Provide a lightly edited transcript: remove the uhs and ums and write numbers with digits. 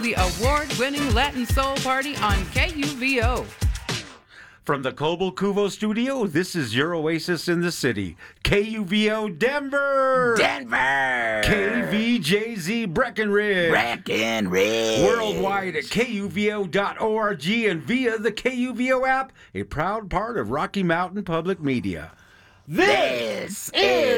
the award-winning Latin Soul Party on KUVO. From the Cobble Cuvo studio, this is your oasis in the city. KUVO Denver! Denver! KVJZ Breckenridge! Breckenridge! Worldwide at KUVO.org and via the KUVO app, a proud part of Rocky Mountain Public Media. This is